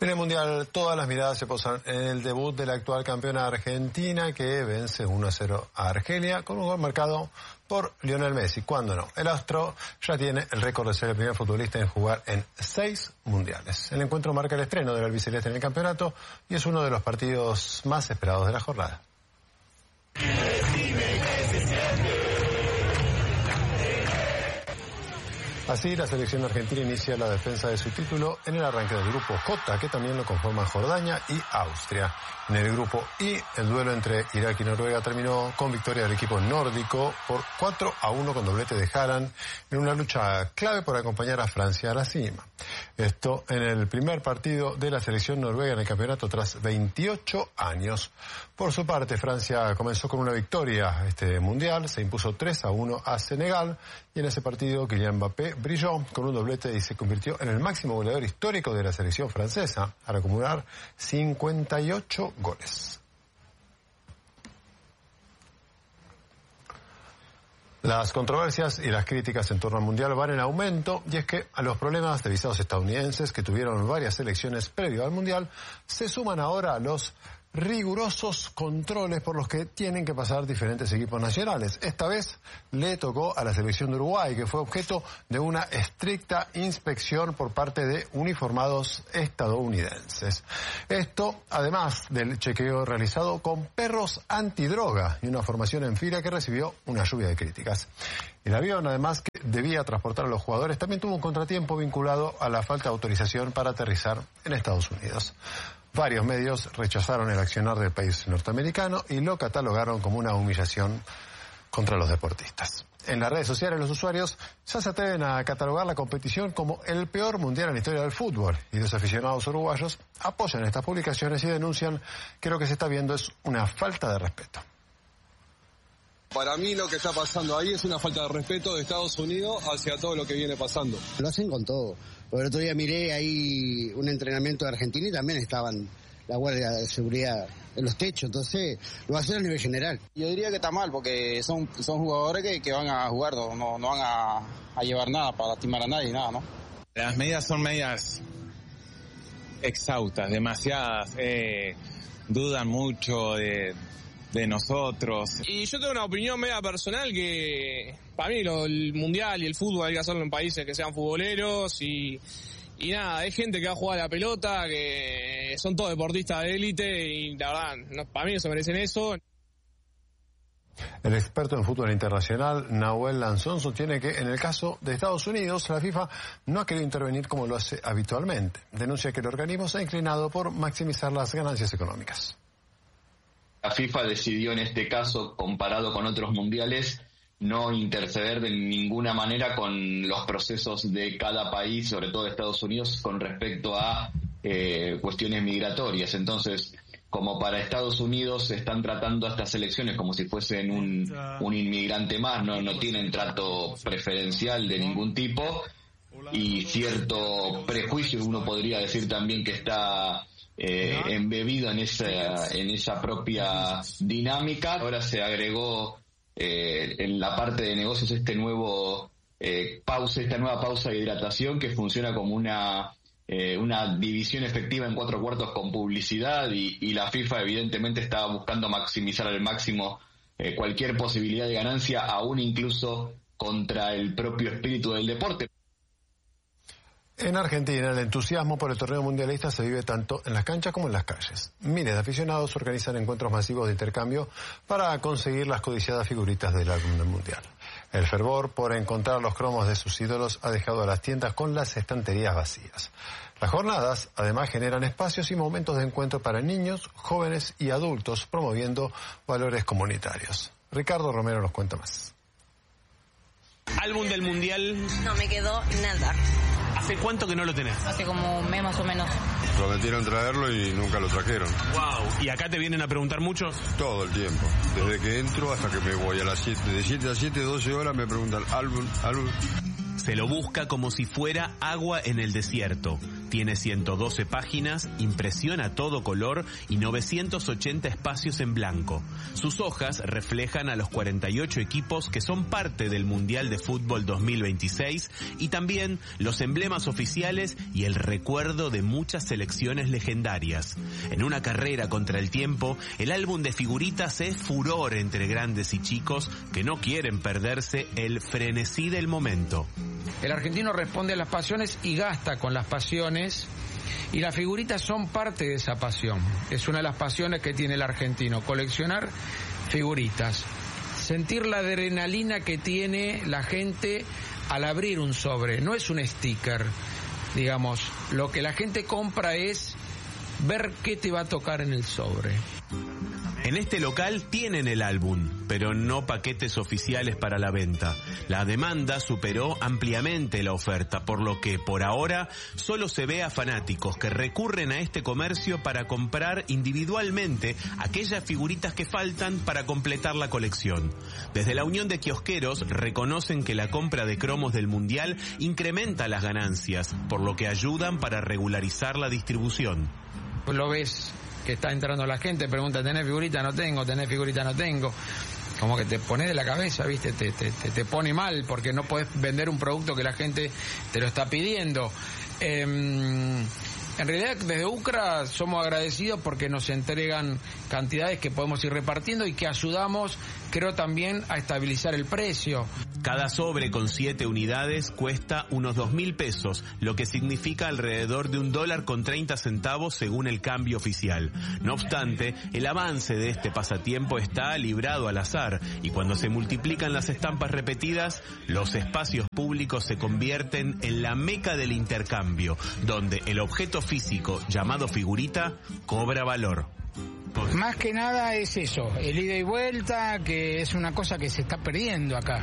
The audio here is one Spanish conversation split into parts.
En el Mundial, todas las miradas se posan en el debut de la actual campeona argentina, que vence 1-0 a Argelia con un gol marcado por Lionel Messi. ¿Cuándo no? El astro ya tiene el récord de ser el primer futbolista en jugar en 6 mundiales. El encuentro marca el estreno del albiceleste en el campeonato y es uno de los partidos más esperados de la jornada. Así, la selección argentina inicia la defensa de su título en el arranque del grupo J, que también lo conforman Jordania y Austria. En el grupo I, el duelo entre Irak y Noruega terminó con victoria del equipo nórdico por 4-1 con doblete de Haaland, en una lucha clave por acompañar a Francia a la cima. Esto en el primer partido de la selección noruega en el campeonato tras 28 años. Por su parte, Francia comenzó con una victoria este mundial, se impuso 3-1 a Senegal, y en ese partido Kylian Mbappé brilló con un doblete y se convirtió en el máximo goleador histórico de la selección francesa, al acumular 58 goles. Las controversias y las críticas en torno al Mundial van en aumento, y es que a los problemas de visados estadounidenses que tuvieron varias selecciones previo al Mundial se suman ahora a los rigurosos controles por los que tienen que pasar diferentes equipos nacionales. Esta vez le tocó a la selección de Uruguay, que fue objeto de una estricta inspección por parte de uniformados estadounidenses. Esto, además del chequeo realizado con perros antidroga y una formación en fila que recibió una lluvia de críticas. El avión, además, que debía transportar a los jugadores, también tuvo un contratiempo vinculado a la falta de autorización para aterrizar en Estados Unidos. Varios medios rechazaron el accionar del país norteamericano y lo catalogaron como una humillación contra los deportistas. En las redes sociales los usuarios ya se atreven a catalogar la competición como el peor mundial en la historia del fútbol, y los aficionados uruguayos apoyan estas publicaciones y denuncian que lo que se está viendo es una falta de respeto. Para mí lo que está pasando ahí es una falta de respeto de Estados Unidos hacia todo lo que viene pasando. Lo hacen con todo. Porque el otro día miré ahí un entrenamiento de Argentina y también estaban la Guardia de Seguridad en los techos. Entonces lo hacen a nivel general. Yo diría que está mal porque son jugadores que van a jugar, no van a llevar nada para lastimar a nadie, nada, ¿no? Las medidas son medidas exhaustas, demasiadas. Dudan mucho de nosotros. Y yo tengo una opinión media personal que para mí el mundial y el fútbol hay que hacerlo en países que sean futboleros y nada, hay gente que va a jugar a la pelota, que son todos deportistas de élite y la verdad, para mí no se merecen eso. El experto en fútbol internacional, Nahuel Lanzón, sostiene que en el caso de Estados Unidos, la FIFA no ha querido intervenir como lo hace habitualmente. Denuncia que el organismo se ha inclinado por maximizar las ganancias económicas. La FIFA decidió en este caso, comparado con otros mundiales, no interceder de ninguna manera con los procesos de cada país, sobre todo de Estados Unidos, con respecto a cuestiones migratorias. Entonces, como para Estados Unidos están tratando a estas elecciones como si fuesen un inmigrante más, no tienen trato preferencial de ningún tipo, y cierto prejuicio, uno podría decir también que está embebido en esa propia dinámica. Ahora se agregó en la parte de negocios esta nueva pausa de hidratación que funciona como una división efectiva en 4 cuartos con publicidad, y la FIFA evidentemente estaba buscando maximizar al máximo cualquier posibilidad de ganancia, aún incluso contra el propio espíritu del deporte. En Argentina, el entusiasmo por el torneo mundialista se vive tanto en las canchas como en las calles. Miles de aficionados organizan encuentros masivos de intercambio para conseguir las codiciadas figuritas del álbum del mundial. El fervor por encontrar los cromos de sus ídolos ha dejado a las tiendas con las estanterías vacías. Las jornadas, además, generan espacios y momentos de encuentro para niños, jóvenes y adultos, promoviendo valores comunitarios. Ricardo Romero nos cuenta más. Álbum del mundial. No me quedó nada. ¿Hace cuánto que no lo tenés? Hace como un mes más o menos. Prometieron traerlo y nunca lo trajeron. Wow. ¿Y acá te vienen a preguntar muchos? Todo el tiempo. Desde que entro hasta que me voy a las 7. De 7 a 7, 12 horas me preguntan álbum. Se lo busca como si fuera agua en el desierto. Tiene 112 páginas, impresión a todo color y 980 espacios en blanco. Sus hojas reflejan a los 48 equipos que son parte del Mundial de Fútbol 2026 y también los emblemas oficiales y el recuerdo de muchas selecciones legendarias. En una carrera contra el tiempo, el álbum de figuritas es furor entre grandes y chicos que no quieren perderse el frenesí del momento. El argentino responde a las pasiones y gasta con las pasiones, y las figuritas son parte de esa pasión. Es una de las pasiones que tiene el argentino, coleccionar figuritas, sentir la adrenalina que tiene la gente al abrir un sobre. No es un sticker, digamos, lo que la gente compra es ver qué te va a tocar en el sobre. En este local tienen el álbum, pero no paquetes oficiales para la venta. La demanda superó ampliamente la oferta, por lo que por ahora solo se ve a fanáticos que recurren a este comercio para comprar individualmente aquellas figuritas que faltan para completar la colección. Desde la Unión de Kiosqueros reconocen que la compra de cromos del Mundial incrementa las ganancias, por lo que ayudan para regularizar la distribución. Pues lo ves que está entrando la gente, pregunta, ¿tenés figurita? No tengo, ¿tenés figurita? No tengo. Como que te pones de la cabeza, ¿viste? Te pone mal porque no podés vender un producto que la gente te lo está pidiendo. En realidad, desde UCRA somos agradecidos porque nos entregan cantidades que podemos ir repartiendo y que ayudamos, creo, también a estabilizar el precio. Cada sobre con 7 unidades cuesta unos 2.000 pesos, lo que significa alrededor de $1.30 según el cambio oficial. No obstante, el avance de este pasatiempo está librado al azar y cuando se multiplican las estampas repetidas, los espacios públicos se convierten en la meca del intercambio, donde el objeto físico llamado figurita cobra valor. Más que nada es eso, el ida y vuelta, que es una cosa que se está perdiendo acá.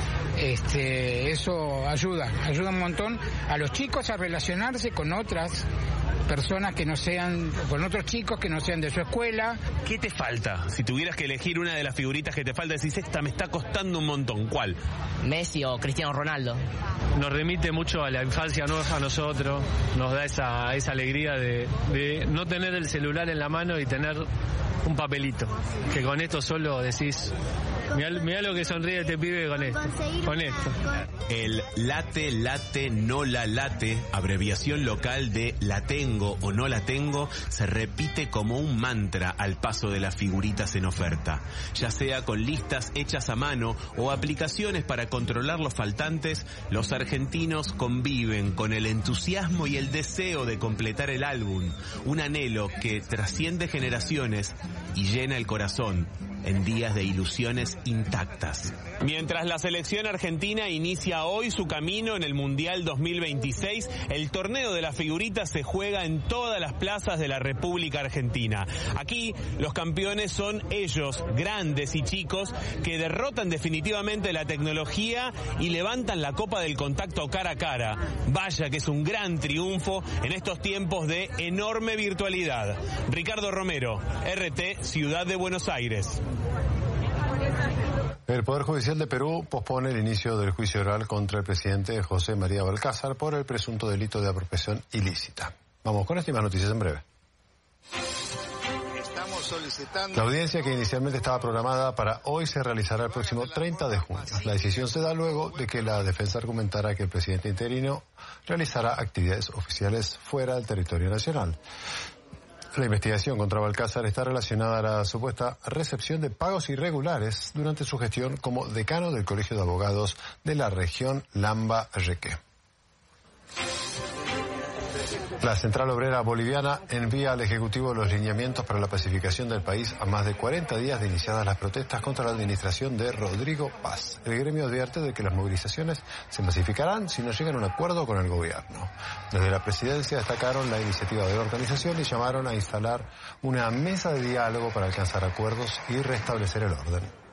Eso ayuda un montón a los chicos a relacionarse con otras personas que no sean, con otros chicos que no sean de su escuela. ¿Qué te falta? Si tuvieras que elegir una de las figuritas que te falta, decís, esta me está costando un montón, ¿cuál? Messi o Cristiano Ronaldo. Nos remite mucho a la infancia nuestra a nosotros, nos da esa alegría de no tener el celular en la mano y tener un papelito, que con esto solo decís, mirá lo que sonríe este pibe con esto. El late, no la late, abreviación local de la tengo o no la tengo, se repite como un mantra al paso de las figuritas en oferta. Ya sea con listas hechas a mano o aplicaciones para controlar los faltantes, los argentinos conviven con el entusiasmo y el deseo de completar el álbum, un anhelo que trasciende generaciones y llena el corazón en días de ilusiones intactas. Mientras la selección argentina inicia hoy su camino en el Mundial 2026, el torneo de las figuritas se juega en todas las plazas de la República Argentina. Aquí los campeones son ellos, grandes y chicos, que derrotan definitivamente la tecnología y levantan la copa del contacto cara a cara. Vaya que es un gran triunfo en estos tiempos de enorme virtualidad. Ricardo Romero, RT, Ciudad de Buenos Aires. El Poder Judicial de Perú pospone el inicio del juicio oral contra el presidente José María Balcázar por el presunto delito de apropiación ilícita. Vamos con estas y más noticias en breve. La audiencia que inicialmente estaba programada para hoy se realizará el próximo 30 de junio. La decisión se da luego de que la defensa argumentara que el presidente interino realizará actividades oficiales fuera del territorio nacional. La investigación contra Balcázar está relacionada a la supuesta recepción de pagos irregulares durante su gestión como decano del Colegio de Abogados de la región Lamba-Reque. La Central Obrera Boliviana envía al Ejecutivo los lineamientos para la pacificación del país a más de 40 días de iniciadas las protestas contra la administración de Rodrigo Paz. El gremio advierte de que las movilizaciones se pacificarán si no llegan a un acuerdo con el gobierno. Desde la presidencia destacaron la iniciativa de la organización y llamaron a instalar una mesa de diálogo para alcanzar acuerdos y restablecer el orden.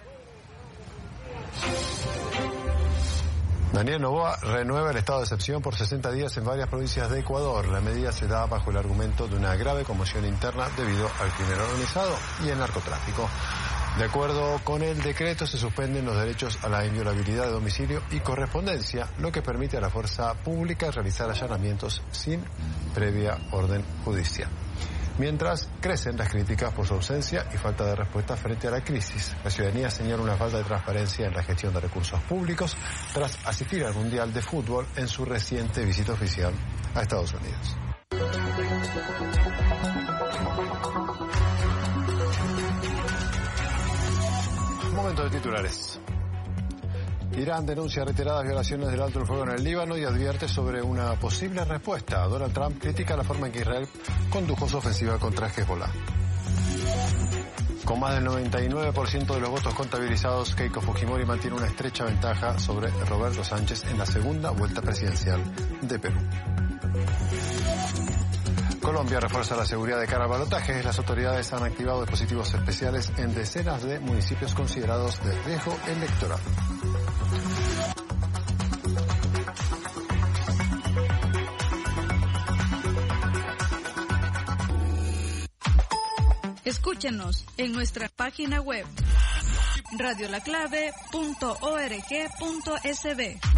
Daniel Noboa renueva el estado de excepción por 60 días en varias provincias de Ecuador. La medida se da bajo el argumento de una grave conmoción interna debido al crimen organizado y el narcotráfico. De acuerdo con el decreto, se suspenden los derechos a la inviolabilidad de domicilio y correspondencia, lo que permite a la fuerza pública realizar allanamientos sin previa orden judicial. Mientras crecen las críticas por su ausencia y falta de respuesta frente a la crisis, la ciudadanía señala una falta de transparencia en la gestión de recursos públicos tras asistir al Mundial de Fútbol en su reciente visita oficial a Estados Unidos. Momento de titulares. Irán denuncia reiteradas violaciones del alto el fuego en el Líbano y advierte sobre una posible respuesta. Donald Trump critica la forma en que Israel condujo su ofensiva contra Hezbollah. Con más del 99% de los votos contabilizados, Keiko Fujimori mantiene una estrecha ventaja sobre Roberto Sánchez en la segunda vuelta presidencial de Perú. Colombia refuerza la seguridad de cara al balotaje. Las autoridades han activado dispositivos especiales en decenas de municipios considerados de riesgo electoral. Escúchenos en nuestra página web radiolaclave.org.sb.